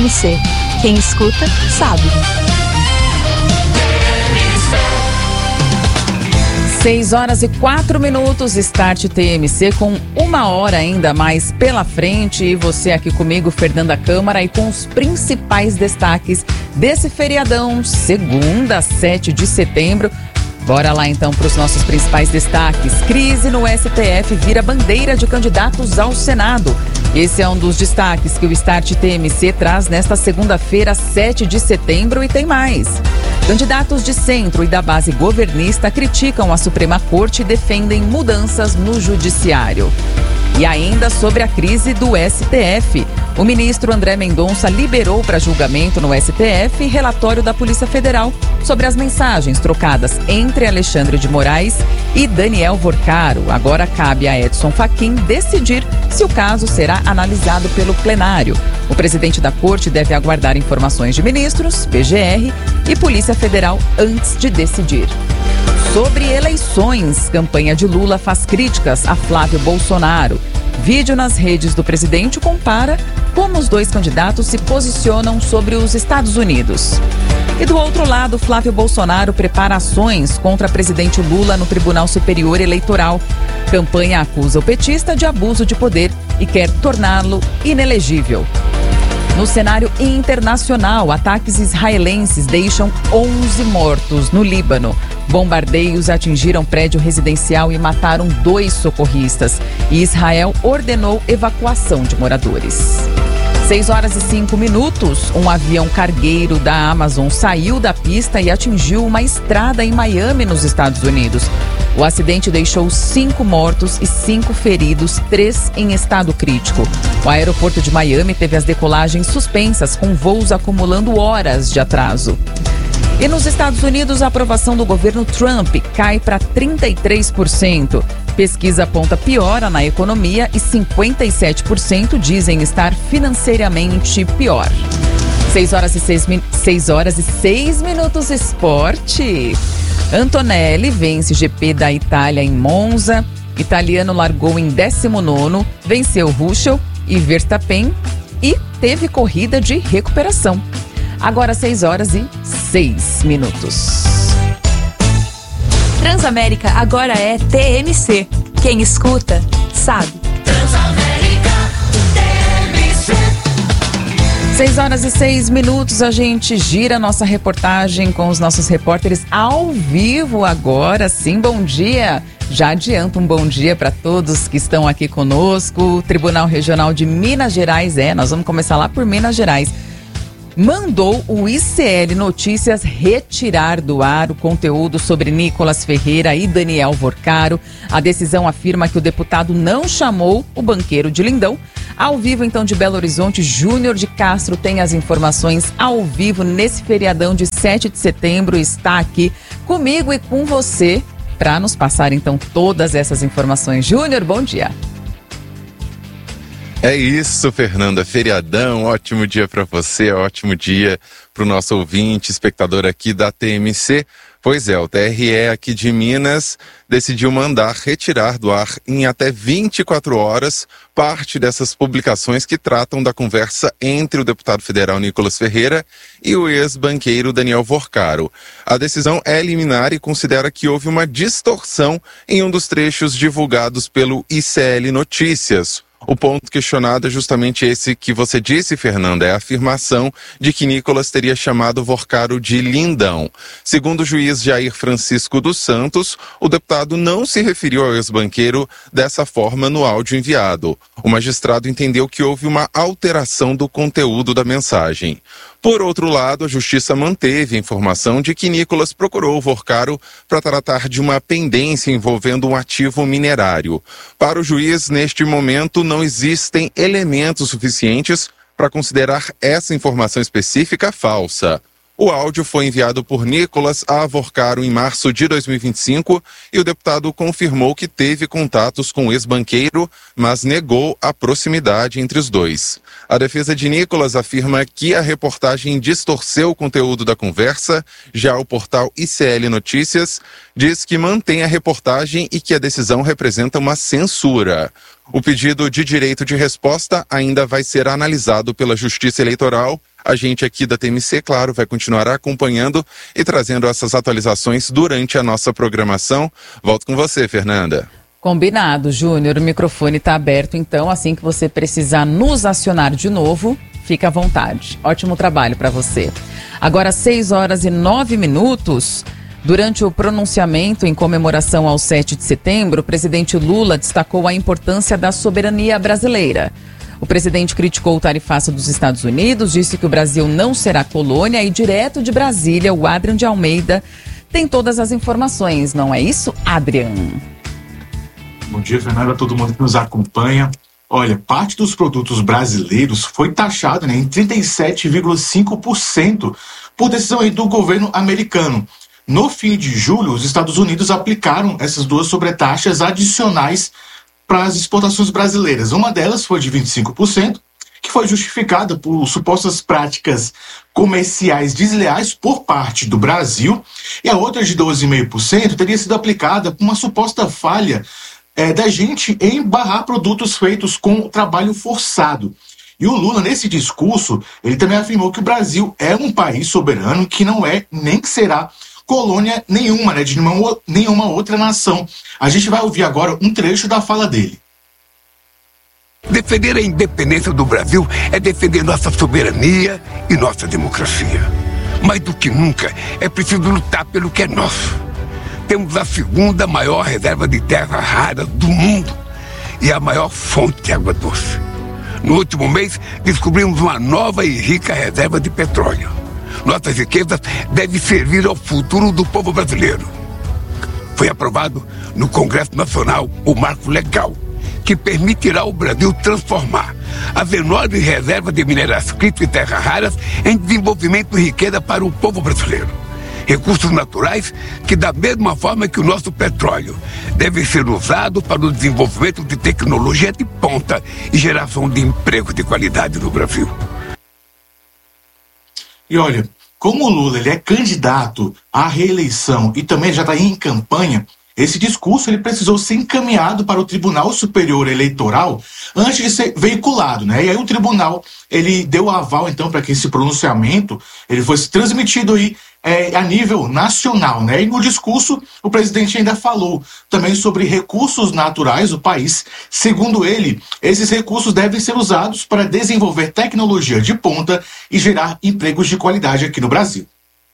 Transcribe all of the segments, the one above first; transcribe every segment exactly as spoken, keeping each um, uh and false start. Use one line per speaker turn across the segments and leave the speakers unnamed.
M C. Quem escuta, sabe.
seis horas e quatro minutos, Start T M C, com uma hora ainda mais pela frente. E você aqui comigo, Fernanda Câmara, e com os principais destaques desse feriadão, segunda, sete de setembro. Bora lá então para os nossos principais destaques. Crise no S T F vira bandeira de candidatos ao Senado. Esse é um dos destaques que o Start T M C traz nesta segunda-feira, sete de setembro, e tem mais. Candidatos de centro e da base governista criticam a Suprema Corte e defendem mudanças no Judiciário. E ainda sobre a crise do S T F. O ministro André Mendonça liberou para julgamento no S T F relatório da Polícia Federal sobre as mensagens trocadas entre Alexandre de Moraes e Daniel Vorcaro. Agora cabe a Edson Fachin decidir se o caso será analisado pelo plenário. O presidente da corte deve aguardar informações de ministros, P G R e Polícia Federal antes de decidir. Sobre eleições, campanha de Lula faz críticas a Flávio Bolsonaro. Vídeo nas redes do presidente compara como os dois candidatos se posicionam sobre os Estados Unidos. E do outro lado, Flávio Bolsonaro prepara ações contra o presidente Lula no Tribunal Superior Eleitoral. Campanha acusa o petista de abuso de poder e quer torná-lo inelegível. No cenário internacional, ataques israelenses deixam onze mortos no Líbano. Bombardeios atingiram prédio residencial e mataram dois socorristas. E Israel ordenou evacuação de moradores. seis horas e cinco minutos, um avião cargueiro da Amazon saiu da pista e atingiu uma estrada em Miami, nos Estados Unidos. O acidente deixou cinco mortos e cinco feridos, três em estado crítico. O aeroporto de Miami teve as decolagens suspensas, com voos acumulando horas de atraso. E nos Estados Unidos, a aprovação do governo Trump cai para trinta e três por cento. Pesquisa aponta piora na economia e cinquenta e sete por cento dizem estar financeiramente pior. seis horas e seis, seis horas e seis minutos, esporte. Antonelli vence G P da Itália em Monza. Italiano largou em décimo nono, venceu Russell e Verstappen e teve corrida de recuperação. Agora seis horas e seis minutos.
Transamérica agora é T M C. Quem escuta, sabe.
Transamérica, T M C.
seis horas e seis minutos, a gente gira a nossa reportagem com os nossos repórteres ao vivo agora. Sim, bom dia. Já adianto um bom dia para todos que estão aqui conosco. O Tribunal Regional de Minas Gerais, é, nós vamos começar lá por Minas Gerais, mandou o I C L Notícias retirar do ar o conteúdo sobre Nicolas Ferreira e Daniel Vorcaro. A decisão afirma que o deputado não chamou o banqueiro de Lindão. Ao vivo, então, de Belo Horizonte, Júnior de Castro tem as informações ao vivo nesse feriadão de sete de setembro. Está aqui comigo e com você para nos passar, então, todas essas informações. Júnior, bom dia.
É isso, Fernanda, feriadão, ótimo dia para você, ótimo dia para o nosso ouvinte, espectador aqui da T M C. Pois é, o T R E aqui de Minas decidiu mandar retirar do ar em até vinte e quatro horas parte dessas publicações que tratam da conversa entre o deputado federal Nicolas Ferreira e o ex-banqueiro Daniel Vorcaro. A decisão é liminar e considera que houve uma distorção em um dos trechos divulgados pelo I C L Notícias. O ponto questionado é justamente esse que você disse, Fernanda, é a afirmação de que Nicolas teria chamado Vorcaro de lindão. Segundo o juiz Jair Francisco dos Santos, o deputado não se referiu ao ex-banqueiro dessa forma no áudio enviado. O magistrado entendeu que houve uma alteração do conteúdo da mensagem. Por outro lado, a Justiça manteve a informação de que Nicolas procurou o Vorcaro para tratar de uma pendência envolvendo um ativo minerário. Para o juiz, neste momento, não existem elementos suficientes para considerar essa informação específica falsa. O áudio foi enviado por Nicolas a Vorcaro em março de dois mil e vinte e cinco e o deputado confirmou que teve contatos com o ex-banqueiro, mas negou a proximidade entre os dois. A defesa de Nicolas afirma que a reportagem distorceu o conteúdo da conversa. Já o portal I C L Notícias diz que mantém a reportagem e que a decisão representa uma censura. O pedido de direito de resposta ainda vai ser analisado pela Justiça Eleitoral. A gente aqui da T M C, claro, vai continuar acompanhando e trazendo essas atualizações durante a nossa programação. Volto com você, Fernanda.
Combinado, Júnior. O microfone está aberto, então assim que você precisar nos acionar de novo, fica à vontade. Ótimo trabalho para você. Agora, seis horas e nove minutos. Durante o pronunciamento em comemoração ao sete de setembro, o presidente Lula destacou a importância da soberania brasileira. O presidente criticou o tarifaço dos Estados Unidos, disse que o Brasil não será colônia e, direto de Brasília, o Adrian de Almeida tem todas as informações, não é isso, Adrian?
Bom dia, Fernanda, todo mundo que nos acompanha. Olha, parte dos produtos brasileiros foi taxado, né, em trinta e sete vírgula cinco por cento por decisão aí do governo americano. No fim de julho, os Estados Unidos aplicaram essas duas sobretaxas adicionais para as exportações brasileiras. Uma delas foi de vinte e cinco por cento, que foi justificada por supostas práticas comerciais desleais por parte do Brasil, e a outra de doze vírgula cinco por cento teria sido aplicada por uma suposta falha é, da gente em barrar produtos feitos com trabalho forçado. E o Lula, nesse discurso, ele também afirmou que o Brasil é um país soberano que não é nem que será colônia nenhuma, né, de nenhuma, nenhuma outra nação. A gente vai ouvir agora um trecho da fala dele.
Defender a independência do Brasil é defender nossa soberania e nossa democracia. Mais do que nunca, é preciso lutar pelo que é nosso. Temos a segunda maior reserva de terra rara do mundo e a maior fonte de água doce. No último mês, descobrimos uma nova e rica reserva de petróleo. Nossas riquezas devem servir ao futuro do povo brasileiro. Foi aprovado no Congresso Nacional o Marco Legal, que permitirá ao Brasil transformar as enormes reservas de minérios críticos e terras raras em desenvolvimento e riqueza para o povo brasileiro. Recursos naturais que, da mesma forma que o nosso petróleo, devem ser usados para o desenvolvimento de tecnologia de ponta e geração de emprego de qualidade no Brasil.
E olha, como o Lula ele é candidato à reeleição e também já está em campanha, esse discurso ele precisou ser encaminhado para o Tribunal Superior Eleitoral antes de ser veiculado, né? E aí o tribunal ele deu aval então para que esse pronunciamento ele fosse transmitido aí é, a nível nacional, né? E no discurso o presidente ainda falou também sobre recursos naturais do país. Segundo ele, esses recursos devem ser usados para desenvolver tecnologia de ponta e gerar empregos de qualidade aqui no Brasil.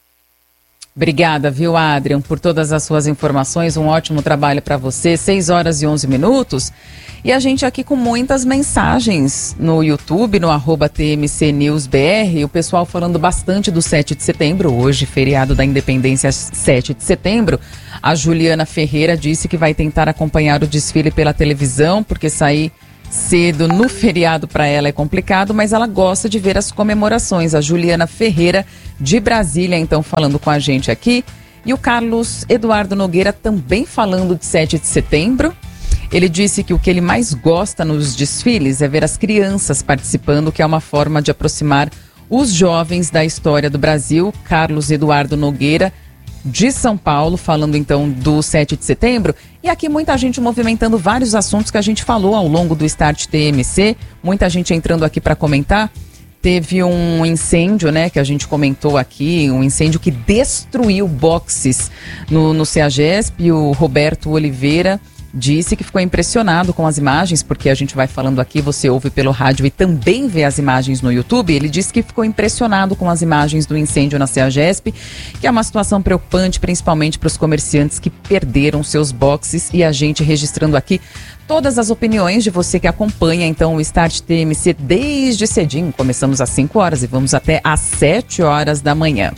Obrigada, viu, Adrian, por todas as suas informações. Um ótimo trabalho para você. seis horas e onze minutos. E a gente aqui com muitas mensagens no YouTube, no arroba T M C News B R. O pessoal falando bastante do sete de setembro, hoje, feriado da Independência, sete de setembro. A Juliana Ferreira disse que vai tentar acompanhar o desfile pela televisão, porque sair cedo no feriado para ela é complicado, mas ela gosta de ver as comemorações. A Juliana Ferreira, de Brasília, então, falando com a gente aqui. E o Carlos Eduardo Nogueira também falando de sete de setembro. Ele disse que o que ele mais gosta nos desfiles é ver as crianças participando, que é uma forma de aproximar os jovens da história do Brasil. Carlos Eduardo Nogueira, de São Paulo, falando então do sete de setembro. E aqui muita gente movimentando vários assuntos que a gente falou ao longo do Start T M C. Muita gente entrando aqui para comentar. Teve um incêndio, né, que a gente comentou aqui, um incêndio que destruiu boxes no, no CEAGESP. O Roberto Oliveira disse que ficou impressionado com as imagens, porque a gente vai falando aqui, você ouve pelo rádio e também vê as imagens no YouTube. Ele disse que ficou impressionado com as imagens do incêndio na CEAGESP, que é uma situação preocupante, principalmente para os comerciantes que perderam seus boxes. E a gente registrando aqui todas as opiniões de você que acompanha, então, o Start T M C desde cedinho. Começamos às cinco horas e vamos até às sete horas da manhã.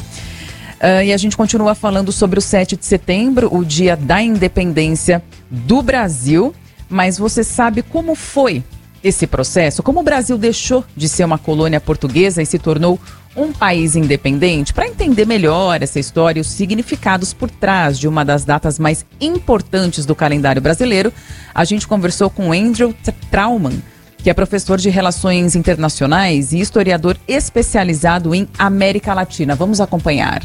Uh, e a gente continua falando sobre o sete de setembro, o dia da independência do Brasil. Mas você sabe como foi esse processo? Como o Brasil deixou de ser uma colônia portuguesa e se tornou um país independente? Para entender melhor essa história e os significados por trás de uma das datas mais importantes do calendário brasileiro, a gente conversou com Andrew Trauman, que é professor de Relações Internacionais e historiador especializado em América Latina. Vamos acompanhar.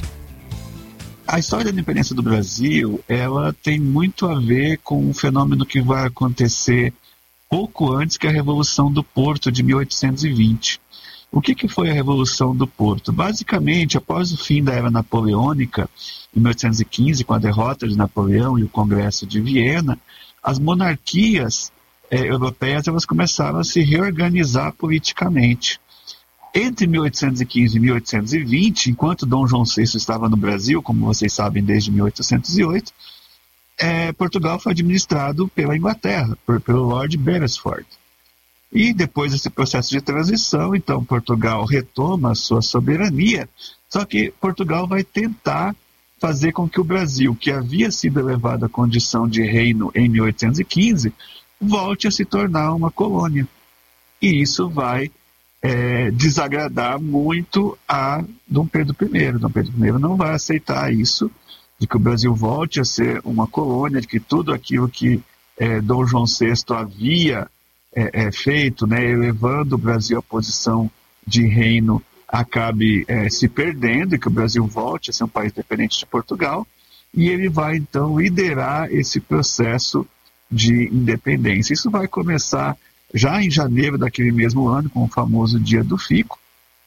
A história da independência do Brasil, ela tem muito a ver com um fenômeno que vai acontecer pouco antes que a Revolução do Porto de mil oitocentos e vinte. O que, que foi a Revolução do Porto? Basicamente, após o fim da era napoleônica, em mil oitocentos e quinze, com a derrota de Napoleão e o Congresso de Viena, as monarquias eh, europeias elas começaram a se reorganizar politicamente. Entre mil oitocentos e quinze e mil oitocentos e vinte, enquanto Dom João sexto estava no Brasil, como vocês sabem, desde mil oitocentos e oito, eh, Portugal foi administrado pela Inglaterra, por, pelo Lord Beresford. E depois desse processo de transição, então Portugal retoma a sua soberania, só que Portugal vai tentar fazer com que o Brasil, que havia sido elevado à condição de reino em mil oitocentos e quinze, volte a se tornar uma colônia. E isso vai é, desagradar muito a Dom Pedro I. Dom Pedro I não vai aceitar isso, de que o Brasil volte a ser uma colônia, de que tudo aquilo que é, Dom João sexto havia É, é feito, né, elevando o Brasil à posição de reino, acabe é, se perdendo e que o Brasil volte a ser um país dependente de Portugal, e ele vai então liderar esse processo de independência. Isso vai começar já em janeiro daquele mesmo ano, com o famoso Dia do Fico,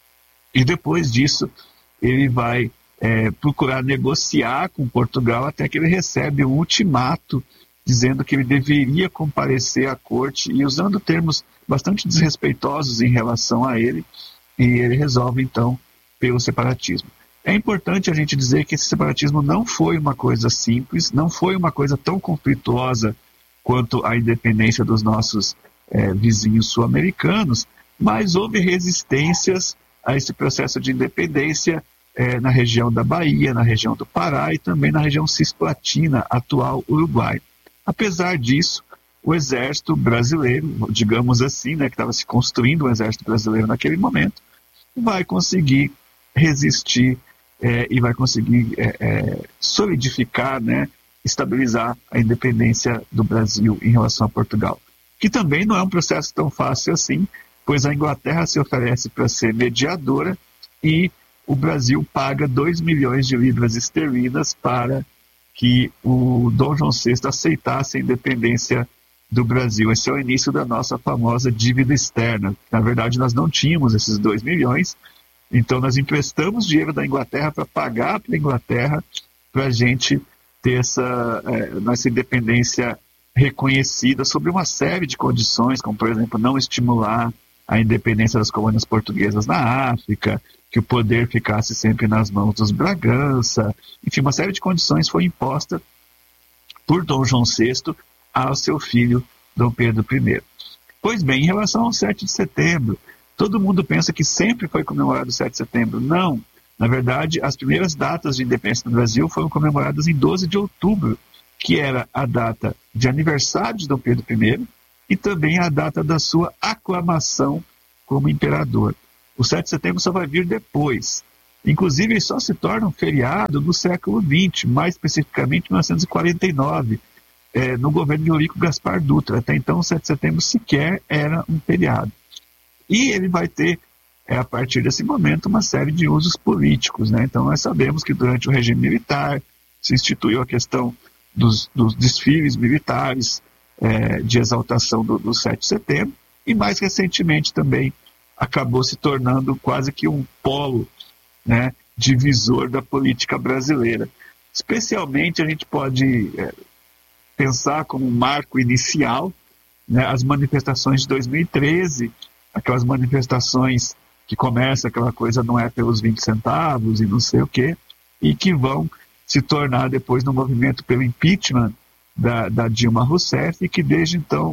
e depois disso ele vai é, procurar negociar com Portugal até que ele recebe um ultimato dizendo que ele deveria comparecer à corte e usando termos bastante desrespeitosos em relação a ele, e ele resolve então pelo separatismo. É importante a gente dizer que esse separatismo não foi uma coisa simples, não foi uma coisa tão conflituosa quanto a independência dos nossos é, vizinhos sul-americanos, mas houve resistências a esse processo de independência é, na região da Bahia, na região do Pará e também na região cisplatina, atual Uruguai. Apesar disso, o exército brasileiro, digamos assim, né, que estava se construindo o exército brasileiro naquele momento, vai conseguir resistir é, e vai conseguir é, é, solidificar, né, estabilizar a independência do Brasil em relação a Portugal. Que também não é um processo tão fácil assim, pois a Inglaterra se oferece para ser mediadora e o Brasil paga dois milhões de libras esterlinas para que o Dom João sexto aceitasse a independência do Brasil. Esse é o início da nossa famosa dívida externa. Na verdade, nós não tínhamos esses dois milhões, então nós emprestamos dinheiro da Inglaterra para pagar para a Inglaterra para a gente ter essa é, nossa independência reconhecida sob uma série de condições, como, por exemplo, não estimular a independência das colônias portuguesas na África, que o poder ficasse sempre nas mãos dos Bragança, enfim, uma série de condições foi imposta por Dom João sexto ao seu filho Dom Pedro I. Pois bem, em relação ao sete de setembro, todo mundo pensa que sempre foi comemorado o sete de setembro. Não, na verdade, as primeiras datas de independência do Brasil foram comemoradas em doze de outubro, que era a data de aniversário de Dom Pedro I e também a data da sua aclamação como imperador. O sete de setembro só vai vir depois. Inclusive, ele só se torna um feriado no século vinte, mais especificamente em mil novecentos e quarenta e nove, é, no governo de Eurico Gaspar Dutra. Até então, o sete de setembro sequer era um feriado. E ele vai ter, é, a partir desse momento, uma série de usos políticos, né? Então, nós sabemos que durante o regime militar se instituiu a questão dos, dos desfiles militares é, de exaltação do, do sete de setembro, e mais recentemente também acabou se tornando quase que um polo, né, divisor da política brasileira. Especialmente a gente pode é, pensar como um marco inicial, né, as manifestações de dois mil e treze, aquelas manifestações que começam aquela coisa não é pelos vinte centavos e não sei o quê, e que vão se tornar depois no movimento pelo impeachment da, da Dilma Rousseff, e que desde então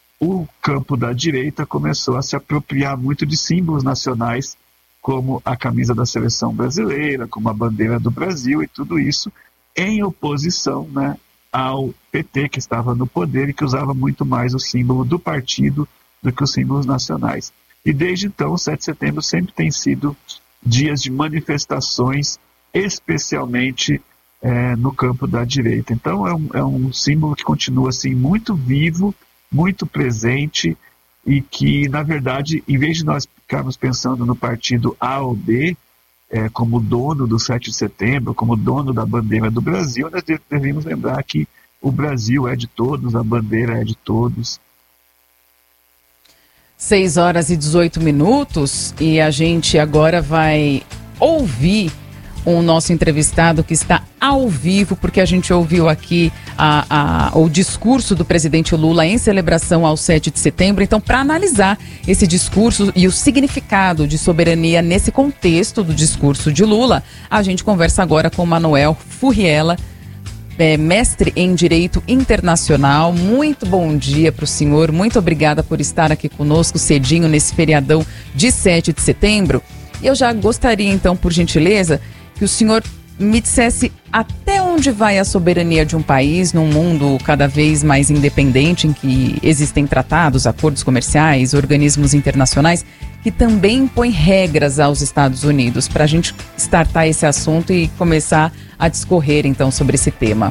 o campo da direita começou a se apropriar muito de símbolos nacionais, como a camisa da seleção brasileira, como a bandeira do Brasil, e tudo isso em oposição, né, ao P T, que estava no poder e que usava muito mais o símbolo do partido do que os símbolos nacionais. E desde então, o sete de setembro sempre tem sido dias de manifestações, especialmente é, no campo da direita. Então é um, é um símbolo que continua assim, muito vivo, muito presente, e que, na verdade, em vez de nós ficarmos pensando no partido A ou B, é, como dono do sete de setembro, como dono da bandeira do Brasil, nós devemos lembrar que o Brasil é de todos, a bandeira é de todos.
seis horas e dezoito minutos e a gente agora vai ouvir o nosso entrevistado que está ao vivo, porque a gente ouviu aqui a, a, o discurso do presidente Lula em celebração ao sete de setembro. Então, para analisar esse discurso e o significado de soberania nesse contexto do discurso de Lula, a gente conversa agora com Manuel Furriela, é, mestre em Direito Internacional. Muito bom dia para o senhor, muito obrigada por estar aqui conosco cedinho nesse feriadão de sete de setembro. E eu já gostaria, então, por gentileza, que o senhor me dissesse até onde vai a soberania de um país num mundo cada vez mais independente, em que existem tratados, acordos comerciais, organismos internacionais que também impõem regras aos Estados Unidos, para a gente startar esse assunto e começar a discorrer então sobre esse tema.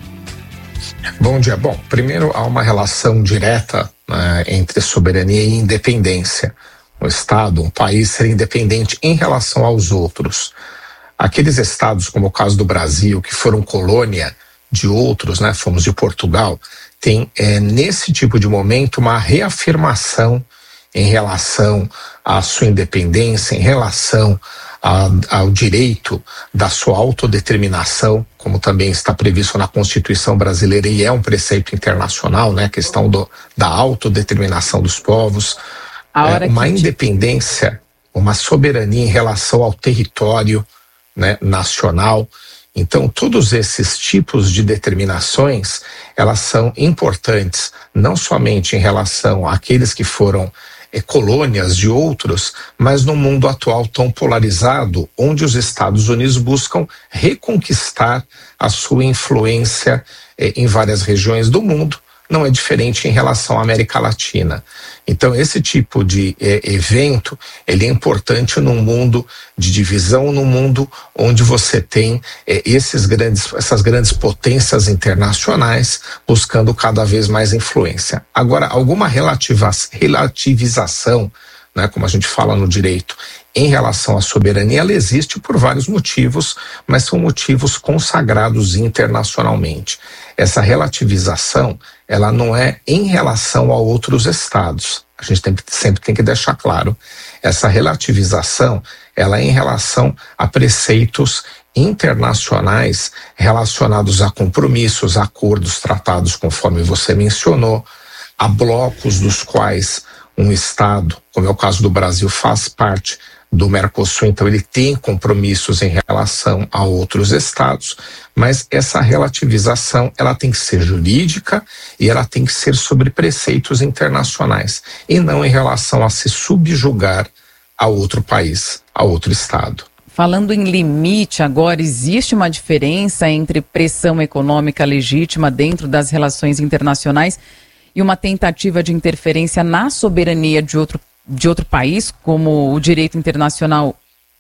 Bom dia. Bom, primeiro há uma relação direta, né, entre soberania e independência. O Estado, um país, ser independente em relação aos outros. Aqueles estados, como o caso do Brasil, que foram colônia de outros, né, fomos de Portugal, tem é, nesse tipo de momento uma reafirmação em relação à sua independência, em relação a, ao direito da sua autodeterminação, como também está previsto na Constituição brasileira e é um preceito internacional, né, a questão do, da autodeterminação dos povos, é, uma que... independência, uma soberania em relação ao território, né, nacional. Então, todos esses tipos de determinações, elas são importantes, não somente em relação àqueles que foram é, colônias de outros, mas no mundo atual tão polarizado, onde os Estados Unidos buscam reconquistar a sua influência é, em várias regiões do mundo. Não é diferente em relação à América Latina. Então, esse tipo de eh, evento, ele é importante num mundo de divisão, num mundo onde você tem eh, esses grandes, essas grandes potências internacionais buscando cada vez mais influência. Agora, alguma relativa, relativização, né, como a gente fala no direito, em relação à soberania, ela existe por vários motivos, mas são motivos consagrados internacionalmente. Essa relativização, ela não é em relação a outros estados. A gente tem, sempre tem que deixar claro. Essa relativização, ela é em relação a preceitos internacionais relacionados a compromissos, acordos, tratados, conforme você mencionou, a blocos dos quais um estado, como é o caso do Brasil, faz parte do Mercosul, então ele tem compromissos em relação a outros estados, mas essa relativização, ela tem que ser jurídica e ela tem que ser sobre preceitos internacionais e não em relação a se subjugar a outro país, a outro estado.
Falando em limite agora, existe uma diferença entre pressão econômica legítima dentro das relações internacionais e uma tentativa de interferência na soberania de outro de outro país, como o direito internacional?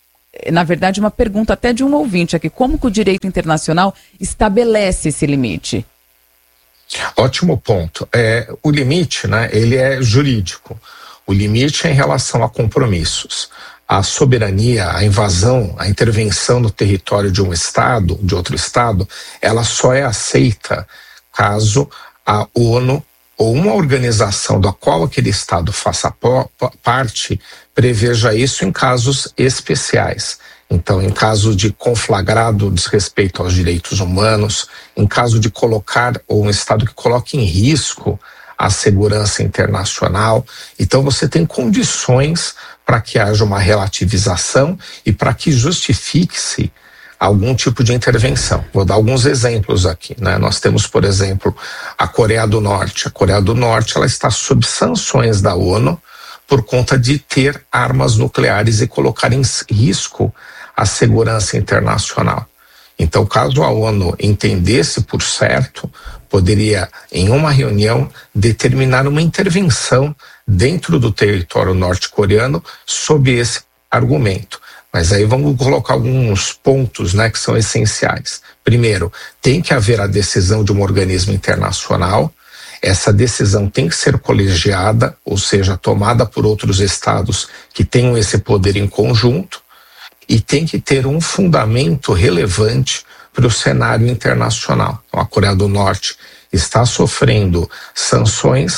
Na verdade, uma pergunta até de um ouvinte aqui, como que o direito internacional estabelece esse limite?
Ótimo ponto. É, o limite, né, ele é jurídico. O limite é em relação a compromissos. A soberania, a invasão, a intervenção no território de um estado, de outro estado, ela só é aceita caso a ONU ou uma organização da qual aquele estado faça parte preveja isso em casos especiais. Então, em caso de conflagrado desrespeito aos direitos humanos, em caso de colocar, ou um estado que coloque em risco a segurança internacional. Então, você tem condições para que haja uma relativização e para que justifique-se algum tipo de intervenção. Vou dar alguns exemplos aqui, né? Nós temos, por exemplo, a Coreia do Norte. A Coreia do Norte, ela está sob sanções da ONU por conta de ter armas nucleares e colocar em risco a segurança internacional. Então, caso a ONU entendesse por certo, poderia, em uma reunião, determinar uma intervenção dentro do território norte-coreano sob esse argumento. Mas aí vamos colocar alguns pontos, né, que são essenciais. Primeiro, tem que haver a decisão de um organismo internacional. Essa decisão tem que ser colegiada, ou seja, tomada por outros estados que tenham esse poder em conjunto, e tem que ter um fundamento relevante para o cenário internacional. Então, a Coreia do Norte está sofrendo sanções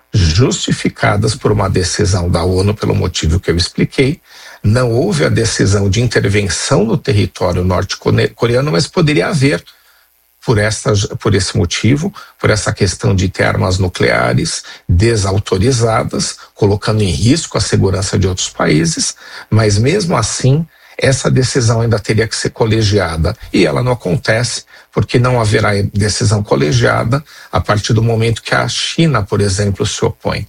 justificadas por uma decisão da ONU, pelo motivo que eu expliquei. Não houve a decisão de intervenção no território norte-coreano, mas poderia haver, por, essa, por esse motivo, por essa questão de ter armas nucleares desautorizadas, colocando em risco a segurança de outros países, mas mesmo assim, essa decisão ainda teria que ser colegiada, e ela não acontece, porque não haverá decisão colegiada a partir do momento que a China, por exemplo, se opõe.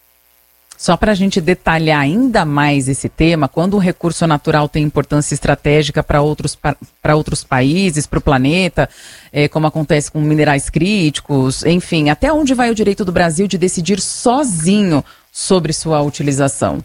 Só para a gente detalhar ainda mais esse tema, quando o recurso natural tem importância estratégica para outros, para outros países, para o planeta, é, como acontece com minerais críticos, enfim, até onde vai o direito do Brasil de decidir sozinho sobre sua utilização?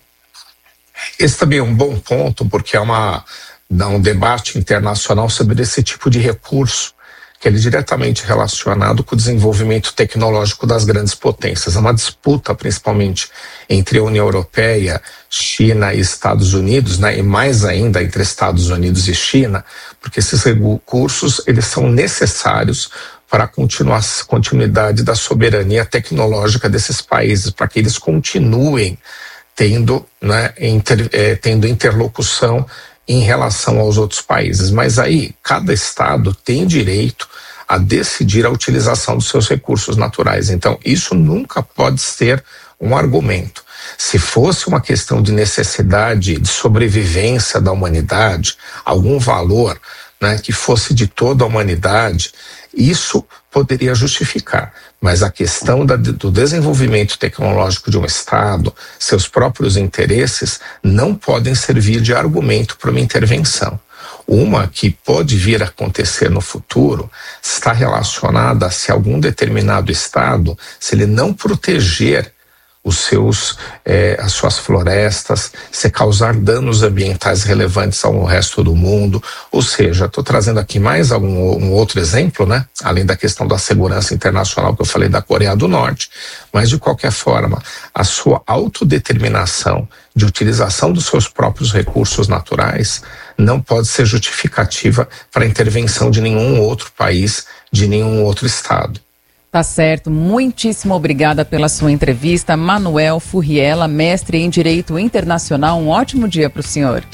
Esse também é um bom ponto, porque é uma, dá um debate internacional sobre esse tipo de recurso, que ele é diretamente relacionado com o desenvolvimento tecnológico das grandes potências. É uma disputa, principalmente, entre a União Europeia, China e Estados Unidos, né, e mais ainda entre Estados Unidos e China, porque esses recursos eles são necessários para a continuidade da soberania tecnológica desses países, para que eles continuem tendo, né, inter, eh, tendo interlocução em relação aos outros países. Mas aí, cada estado tem direito a decidir a utilização dos seus recursos naturais. Então, isso nunca pode ser um argumento. Se fosse uma questão de necessidade de sobrevivência da humanidade, algum valor, né, que fosse de toda a humanidade, isso poderia justificar. Mas a questão da, do desenvolvimento tecnológico de um Estado, seus próprios interesses, não podem servir de argumento para uma intervenção. Uma que pode vir a acontecer no futuro está relacionada a se algum determinado Estado, se ele não proteger os seus, eh, as suas florestas, se causar danos ambientais relevantes ao resto do mundo. Ou seja, estou trazendo aqui mais algum um outro exemplo, né? Além da questão da segurança internacional que eu falei da Coreia do Norte, mas de qualquer forma, a sua autodeterminação de utilização dos seus próprios recursos naturais não pode ser justificativa para a intervenção de nenhum outro país, de nenhum outro Estado.
Tá certo, muitíssimo obrigada pela sua entrevista, Manuel Furriela, mestre em Direito Internacional. Um ótimo dia para o senhor.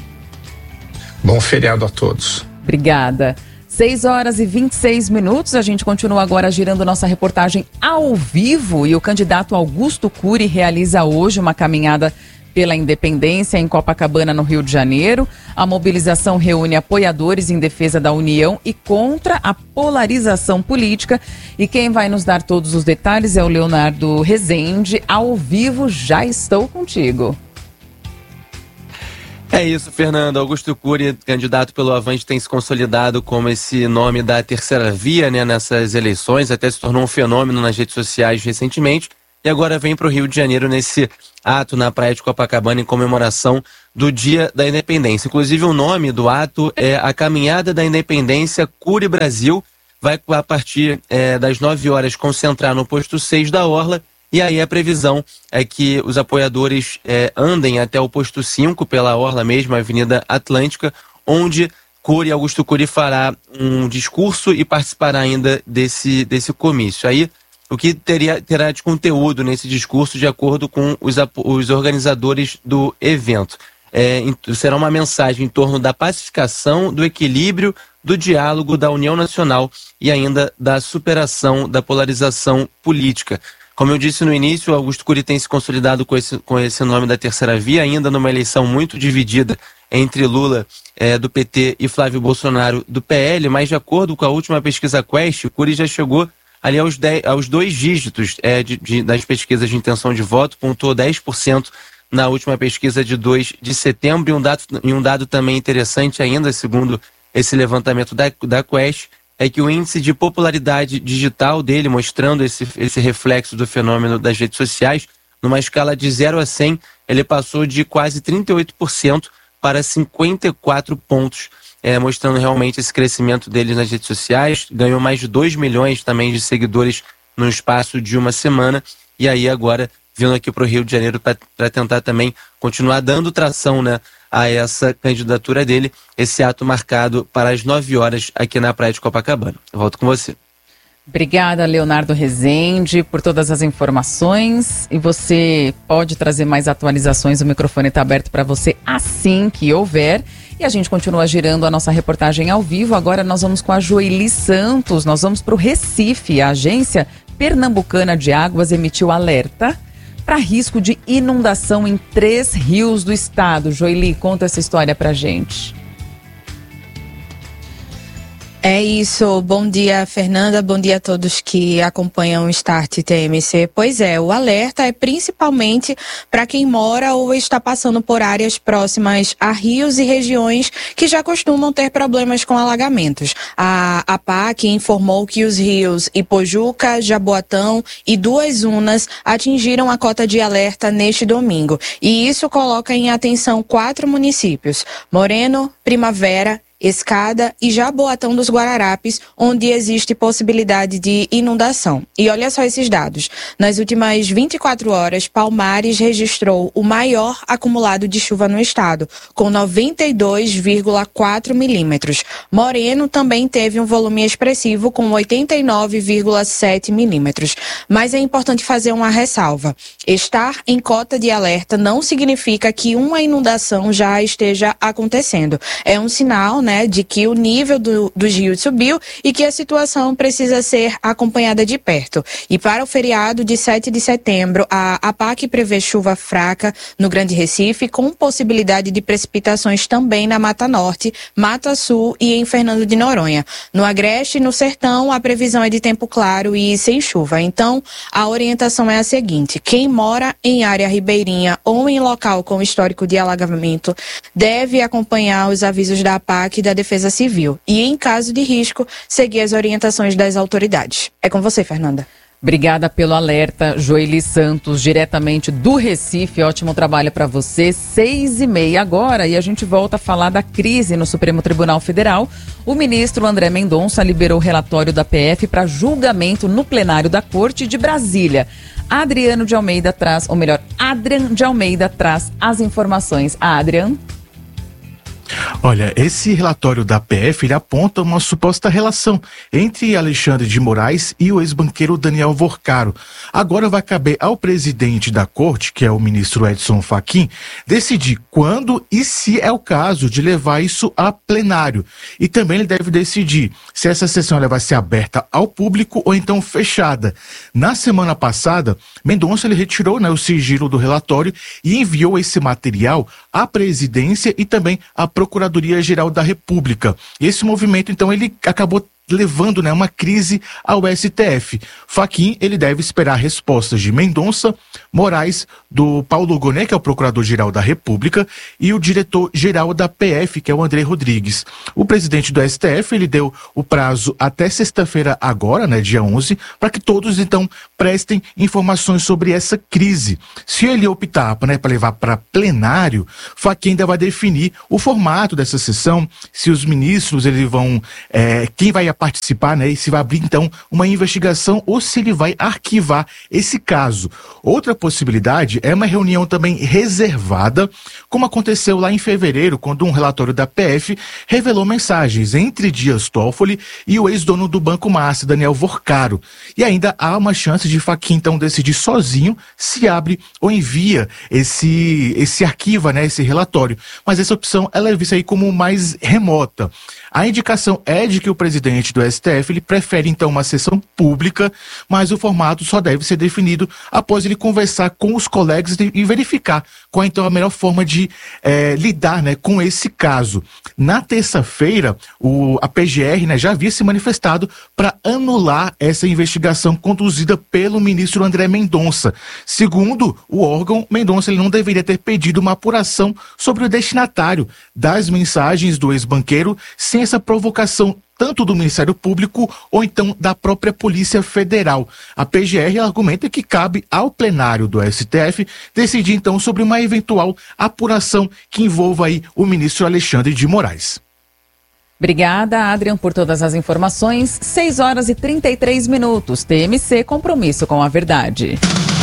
Bom feriado a todos.
Obrigada. seis horas e vinte e seis minutos, a gente continua agora girando nossa reportagem ao vivo e o candidato Augusto Cury realiza hoje uma caminhada pela independência em Copacabana, no Rio de Janeiro. A mobilização reúne apoiadores em defesa da União e contra a polarização política. E quem vai nos dar todos os detalhes é o Leonardo Rezende. Ao vivo, já estou contigo.
É isso, Fernando. Augusto Cury, candidato pelo Avante, tem se consolidado como esse nome da terceira via, né, nessas eleições. Até se tornou um fenômeno nas redes sociais recentemente. E agora vem para o Rio de Janeiro nesse ato na Praia de Copacabana em comemoração do Dia da Independência. Inclusive o nome do ato é a Caminhada da Independência Cury Brasil. Vai a partir é, das nove horas concentrar no posto seis da Orla. E aí a previsão é que os apoiadores é, andem até o posto cinco pela Orla mesmo, a Avenida Atlântica, onde Cury, Augusto Cury fará um discurso e participará ainda desse, desse comício. Aí o que teria, terá de conteúdo nesse discurso, de acordo com os, os organizadores do evento. É, será uma mensagem em torno da pacificação, do equilíbrio, do diálogo, da união nacional e ainda da superação da polarização política. Como eu disse no início, Augusto Cury tem se consolidado com esse, com esse nome da terceira via, ainda numa eleição muito dividida entre Lula, é, do P T, e Flávio Bolsonaro, do P L, mas de acordo com a última pesquisa Quest, Cury já chegou ali aos, dez, aos dois dígitos é, de, de, das pesquisas de intenção de voto, pontuou dez por cento na última pesquisa de dois de setembro, e um dado, e um dado também interessante ainda, segundo esse levantamento da, da Quest, é que o índice de popularidade digital dele, mostrando esse, esse reflexo do fenômeno das redes sociais, numa escala de zero a cem, ele passou de quase trinta e oito por cento para cinquenta e quatro pontos, É, mostrando realmente esse crescimento dele nas redes sociais. Ganhou mais de dois milhões também de seguidores no espaço de uma semana, e aí agora vindo aqui para o Rio de Janeiro para tentar também continuar dando tração, né, a essa candidatura dele, esse ato marcado para as nove horas aqui na Praia de Copacabana. Eu volto com você.
Obrigada, Leonardo Rezende, por todas as informações. E você pode trazer mais atualizações, o microfone está aberto para você assim que houver. E a gente continua girando a nossa reportagem ao vivo. Agora nós vamos com a Joeli Santos, nós vamos para o Recife. A Agência Pernambucana de Águas emitiu alerta para risco de inundação em três rios do estado. Joeli, conta essa história para a gente.
É isso, bom dia Fernanda, bom dia a todos que acompanham o Start T M C. Pois é, o alerta é principalmente para quem mora ou está passando por áreas próximas a rios e regiões que já costumam ter problemas com alagamentos. A APAC informou que os rios Ipojuca, Jaboatão e Duas Unas atingiram a cota de alerta neste domingo. E isso coloca em atenção quatro municípios: Moreno, Primavera, Escada e Jaboatão dos Guararapes, onde existe possibilidade de inundação. E olha só esses dados. Nas últimas vinte e quatro horas, Palmares registrou o maior acumulado de chuva no estado, com noventa e dois vírgula quatro milímetros. Moreno também teve um volume expressivo, com oitenta e nove vírgula sete milímetros. Mas é importante fazer uma ressalva. Estar em cota de alerta não significa que uma inundação já esteja acontecendo. É um sinal, né, de que o nível do, dos rios subiu e que a situação precisa ser acompanhada de perto. E para o feriado de sete de setembro, a APAC prevê chuva fraca no Grande Recife, com possibilidade de precipitações também na Mata Norte, Mata Sul e em Fernando de Noronha. No Agreste e no Sertão, a previsão é de tempo claro e sem chuva. Então, a orientação é a seguinte: quem mora em área ribeirinha ou em local com histórico de alagamento deve acompanhar os avisos da APAC da Defesa Civil e, em caso de risco, seguir as orientações das autoridades. É com você, Fernanda.
Obrigada pelo alerta, Joeli Santos, diretamente do Recife. Ótimo trabalho para você. Seis e meia agora e a gente volta a falar da crise no Supremo Tribunal Federal. O ministro André Mendonça liberou o relatório da P F para julgamento no plenário da Corte de Brasília. Adriano de Almeida traz, ou melhor, Adrian de Almeida traz as informações. Adrian.
Olha, esse relatório da P F ele aponta uma suposta relação entre Alexandre de Moraes e o ex-banqueiro Daniel Vorcaro. Agora vai caber ao presidente da corte, que é o ministro Edson Fachin, decidir quando e se é o caso de levar isso a plenário. E também ele deve decidir se essa sessão ela vai ser aberta ao público ou então fechada. Na semana passada, Mendonça ele retirou, né, o sigilo do relatório e enviou esse material à presidência e também à Procuradoria-Geral da República. Esse movimento, então, ele acabou levando, né, uma crise ao S T F. Fachin, ele deve esperar respostas de Mendonça, Moraes, do Paulo Gonet, que é o Procurador-Geral da República, e o diretor-geral da P F, que é o André Rodrigues. O presidente do S T F, ele deu o prazo até sexta-feira agora, né, dia onze, para que todos, então, prestem informações sobre essa crise. Se ele optar, né, para levar para plenário, Fachin ainda vai definir o formato dessa sessão, se os ministros, eles vão, é, quem vai participar, né, e se vai abrir então uma investigação ou se ele vai arquivar esse caso. Outra possibilidade é uma reunião também reservada, como aconteceu lá em fevereiro, quando um relatório da P F revelou mensagens entre Dias Toffoli e o ex-dono do Banco Master, Daniel Vorcaro. E ainda há uma chance de Fachin então decidir sozinho se abre ou envia esse, esse arquiva, né, esse relatório. Mas essa opção ela é vista aí como mais remota. A indicação é de que o presidente do S T F ele prefere então uma sessão pública, mas o formato só deve ser definido após ele conversar com os colegas e verificar qual então a melhor forma de eh, lidar, né, com esse caso. Na terça-feira, o, a P G R, né, já havia se manifestado para anular essa investigação conduzida pelo ministro André Mendonça. Segundo o órgão, Mendonça ele não deveria ter pedido uma apuração sobre o destinatário das mensagens do ex-banqueiro sem essa provocação tanto do Ministério Público ou então da própria Polícia Federal. A P G R argumenta que cabe ao plenário do S T F decidir então sobre uma eventual apuração que envolva aí o ministro Alexandre de Moraes.
Obrigada, Adrian, por todas as informações. seis horas e trinta e três minutos. T M C, compromisso com a verdade.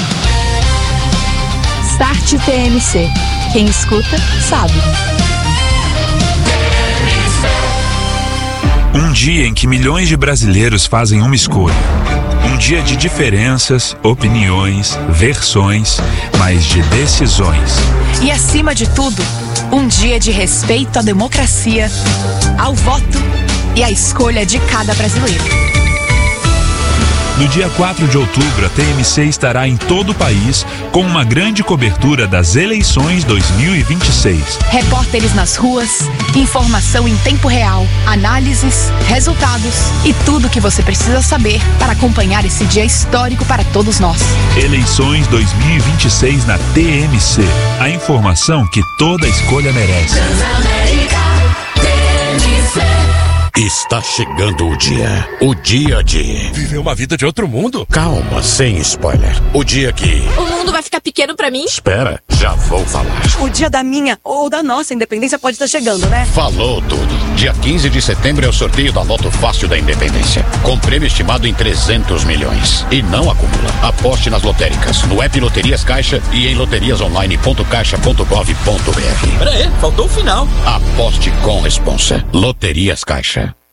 Start T M C. Quem escuta, sabe.
Um dia em que milhões de brasileiros fazem uma escolha. Um dia de diferenças, opiniões, versões, mas de decisões.
E acima de tudo, um dia de respeito à democracia, ao voto e à escolha de cada brasileiro.
No dia quatro de outubro, a T M C estará em todo o país com uma grande cobertura das eleições dois mil e vinte e seis.
Repórteres nas ruas, informação em tempo real, análises, resultados e tudo o que você precisa saber para acompanhar esse dia histórico para todos nós.
Eleições dois mil e vinte e seis na T M C. A informação que toda escolha merece.
Está chegando o dia. O dia de...
viver uma vida de outro mundo?
Calma, sem spoiler. O dia que...
o mundo vai ficar pequeno pra mim?
Espera, já vou falar.
O dia da minha ou da nossa independência pode estar chegando, né?
Falou tudo. Dia quinze de setembro é o sorteio da Loto Fácil da Independência. Com prêmio estimado em trezentos milhões. E não acumula. Aposte nas lotéricas, no app Loterias Caixa e em loterias online ponto caixa ponto gov ponto br.
Pera aí, faltou o final.
Aposte com responsa. Loterias Caixa.